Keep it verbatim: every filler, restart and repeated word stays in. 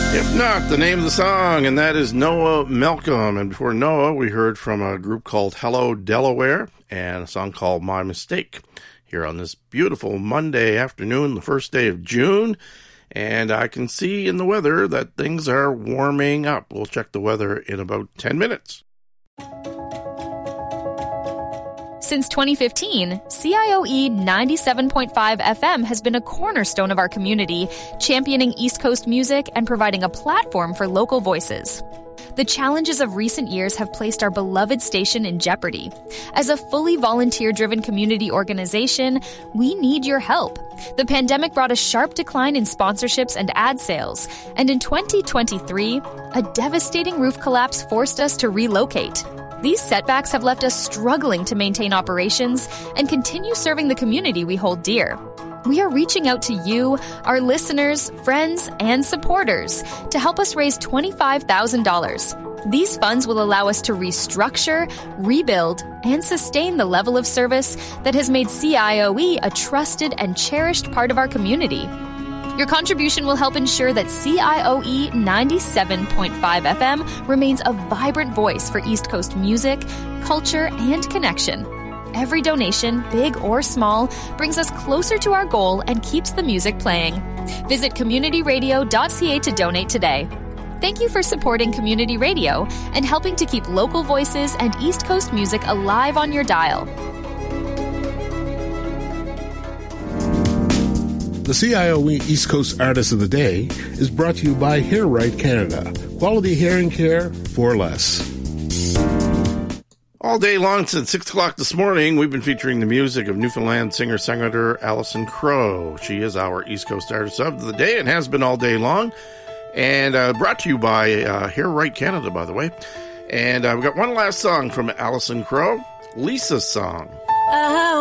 If not, the name of the song, and that is Noah Malcolm. And before Noah, we heard from a group called Hello Delaware and a song called My Mistake here on this beautiful Monday afternoon, the first day of June. And I can see in the weather that things are warming up. We'll check the weather in about ten minutes. Since twenty fifteen, C I O E ninety-seven point five F M has been a cornerstone of our community, championing East Coast music and providing a platform for local voices. The challenges of recent years have placed our beloved station in jeopardy. As a fully volunteer-driven community organization, we need your help. The pandemic brought a sharp decline in sponsorships and ad sales, and in twenty twenty-three, a devastating roof collapse forced us to relocate. These setbacks have left us struggling to maintain operations and continue serving the community we hold dear. We are reaching out to you, our listeners, friends, and supporters to help us raise twenty-five thousand dollars. These funds will allow us to restructure, rebuild, and sustain the level of service that has made C I O E a trusted and cherished part of our community. Your contribution will help ensure that C I O E ninety-seven point five F M remains a vibrant voice for East Coast music, culture, and connection. Every donation, big or small, brings us closer to our goal and keeps the music playing. Visit community radio dot c a to donate today. Thank you for supporting community radio and helping to keep local voices and East Coast music alive on your dial. The C I O E East Coast Artist of the Day is brought to you by Hair Right Canada. Quality hearing care for less. All day long since six o'clock this morning, we've been featuring the music of Newfoundland singer-songwriter Alison Crowe. She is our East Coast Artist of the Day and has been all day long. And uh, brought to you by uh, Hair Right Canada, by the way. And uh, we've got one last song from Alison Crowe, Lisa's Song. Uh-huh.